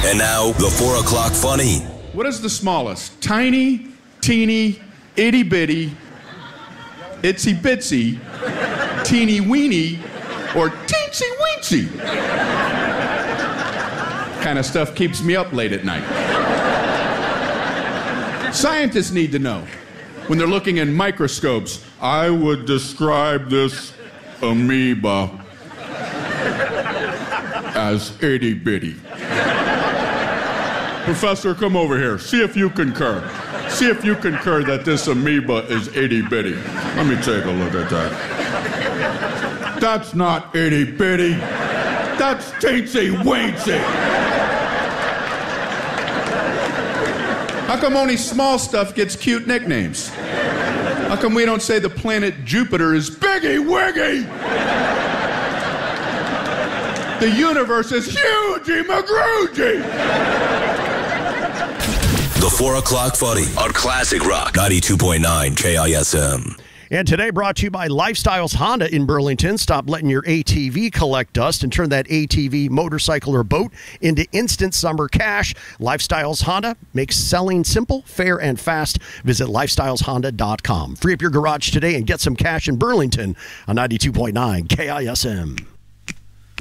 And now, the 4 o'clock funny. What is the smallest? Tiny, teeny, itty bitty, itsy bitsy, teeny weeny, or teensy weensy? Kind of stuff keeps me up late at night. Scientists need to know when they're looking in microscopes. I would describe this amoeba as itty bitty. Professor, come over here. See if you concur. See if you concur that this amoeba is itty bitty. Let me take a look at that. That's not itty bitty. That's teensy weensy. How come only small stuff gets cute nicknames? How come we don't say the planet Jupiter is Biggie Wiggy? The universe is Hughie McGroogey. The 4 o'clock funny on Classic Rock 92.9 KISM. And today brought to you by Lifestyles Honda in Burlington. Stop letting your ATV collect dust and turn that ATV, motorcycle, or boat into instant summer cash. Lifestyles Honda makes selling simple, fair, and fast. Visit lifestyleshonda.com. Free up your garage today and get some cash in Burlington on 92.9 KISM.